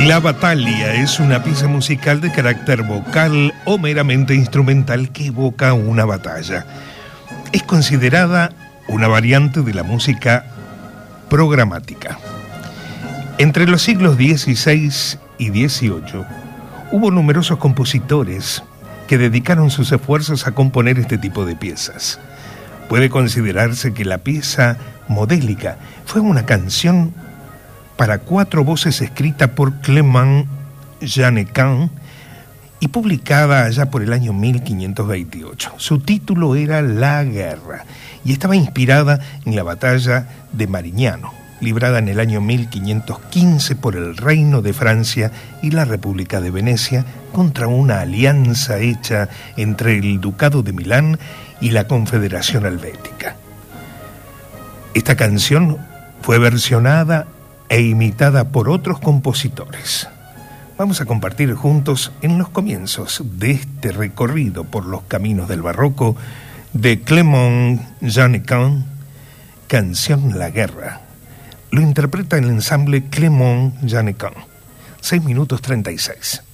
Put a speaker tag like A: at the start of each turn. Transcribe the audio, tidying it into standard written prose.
A: La Battaglia es una pieza musical de carácter vocal o meramente instrumental que evoca una batalla. Es considerada una variante de la música programática. Entre los siglos XVI y XVIII hubo numerosos compositores que dedicaron sus esfuerzos a componer este tipo de piezas. Puede considerarse que la pieza modélica fue una canción para 4 voces escrita por Clément Jeannequin y publicada allá por el año 1528. Su título era La Guerra y estaba inspirada en la batalla de Marignano, librada en el año 1515 por el Reino de Francia y la República de Venecia contra una alianza hecha entre el Ducado de Milán y la Confederación Helvética. Esta canción fue versionada e imitada por otros compositores. Vamos a compartir juntos en los comienzos de este recorrido por los caminos del barroco de Clément Jeannequin, Canción La Guerra. Lo interpreta el ensamble Clément Jeannequin. 6 minutos 36.